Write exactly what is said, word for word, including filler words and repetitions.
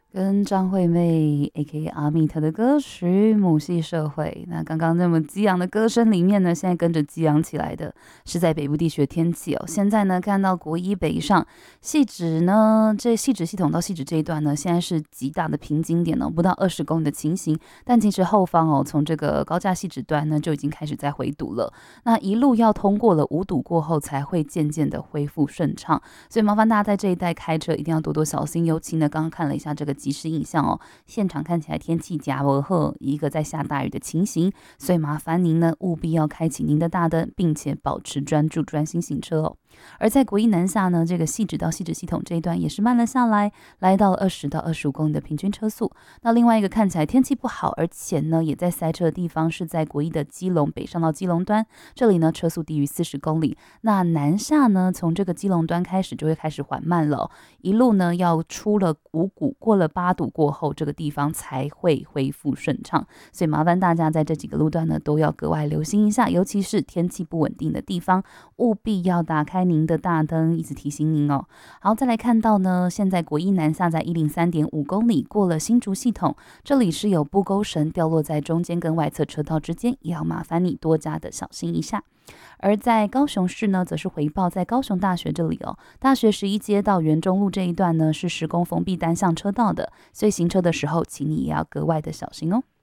跟张惠妹 A K A 阿密特的歌曲《母系社会》。那刚刚那么激昂的歌声里面呢，现在跟着激昂起来的是在北部地区的天气哦。现在呢，看到国一北上汐止呢，这汐止系统到汐止这一段呢，现在是极大的瓶颈点哦，不到二十公里的情形。但其实后方哦，从这个高架汐止段呢，就已经开始在回堵了。那一路要通过了五堵过后，才会渐渐的恢复顺畅。所以麻烦大家在这一带开车一定要多多小心，尤其呢，刚刚看了一下这个即时影像哦，现场看起来天气假不好，一个在下大雨的情形，所以麻烦您呢务必要开启您的大灯，并且保持专注，专心行车哦。而在国一南下呢，这个汐止到汐止系统这一段也是慢了下来，来到了二十到二十五公里的平均车速。那另外一个看起来天气不好，而且呢也在塞车的地方是在国一的基隆北上到基隆端，这里呢车速低于四十公里。那南下呢，从这个基隆端开始就会开始缓慢了哦，一路呢要出了五股，过了八堵过后，这个地方才会恢复顺畅。所以麻烦大家在这几个路段呢都要格外留心一下，尤其是天气不稳定的地方，务必要打开您的大灯，一直提醒您哦。好，再来看到呢，现在国一南下在一零三点五公里，过了新竹系统，这里是有布钩绳掉落在中间跟外侧车道之间，也要麻烦你多加的小心一下。而在高雄市呢，则是回报在高雄大学这里哦，大学十一街到园中路这一段呢是施工封闭单向车道的，所以行车的时候，请你也要格外的小心哦。